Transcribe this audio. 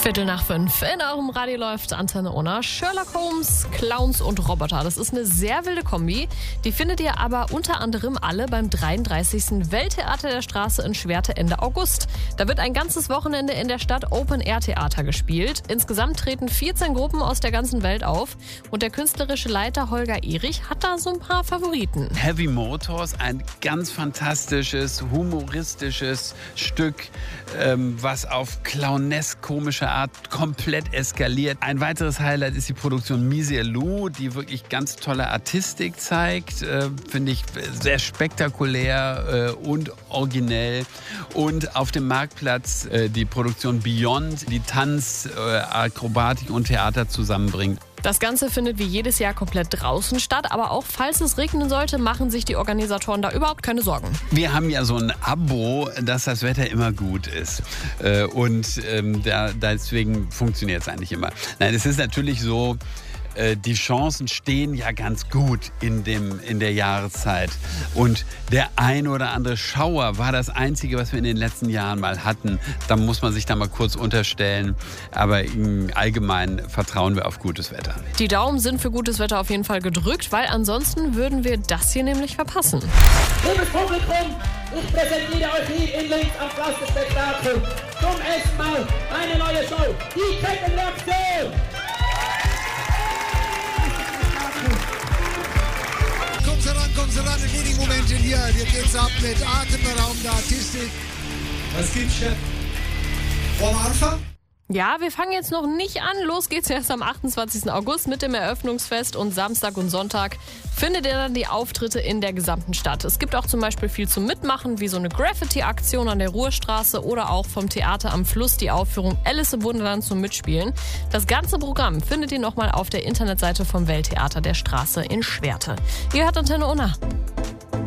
5:15. In eurem Radio läuft Antenne Unna. Sherlock Holmes, Clowns und Roboter. Das ist eine sehr wilde Kombi. Die findet ihr aber unter anderem alle beim 33. Welttheater der Straße in Schwerte Ende August. Da wird ein ganzes Wochenende in der Stadt Open-Air-Theater gespielt. Insgesamt treten 14 Gruppen aus der ganzen Welt auf. Und der künstlerische Leiter Holger Erich hat da so ein paar Favoriten. Heavy Motors, ein ganz fantastisches, humoristisches Stück, was auf clownesk-komische Art komplett eskaliert. Ein weiteres Highlight ist die Produktion Mise Lou, die wirklich ganz tolle Artistik zeigt. Finde ich sehr spektakulär und originell. Und auf dem Marktplatz die Produktion Beyond, die Tanz, Akrobatik und Theater zusammenbringt. Das Ganze findet wie jedes Jahr komplett draußen statt, aber auch falls es regnen sollte, machen sich die Organisatoren da überhaupt keine Sorgen. Wir haben ja so ein Abo, dass das Wetter immer gut ist und deswegen funktioniert es eigentlich immer. Nein, es ist natürlich so, die Chancen stehen ja ganz gut in der Jahreszeit. Und der ein oder andere Schauer war das Einzige, was wir in den letzten Jahren mal hatten. Da muss man sich da mal kurz unterstellen. Aber im Allgemeinen vertrauen wir auf gutes Wetter. Die Daumen sind für gutes Wetter auf jeden Fall gedrückt, weil ansonsten würden wir das hier nämlich verpassen. Liebes Publikum, ich präsentiere euch hier in Linz am Pflasterspektakel zum ersten Mal eine neue Show, die Kettenreaktion. Kommen Sie ran, in wenigen Momenten hier. Hier geht's ab mit atemberaubender Artistik. Was gibt's, Chef? Wollen wir anfangen? Ja, wir fangen jetzt noch nicht an. Los geht's erst am 28. August mit dem Eröffnungsfest und Samstag und Sonntag findet ihr dann die Auftritte in der gesamten Stadt. Es gibt auch zum Beispiel viel zum Mitmachen, wie so eine Graffiti-Aktion an der Ruhrstraße oder auch vom Theater am Fluss die Aufführung Alice im Wunderland zum Mitspielen. Das ganze Programm findet ihr nochmal auf der Internetseite vom Welttheater der Straße in Schwerte. Ihr hört Antenne Unna.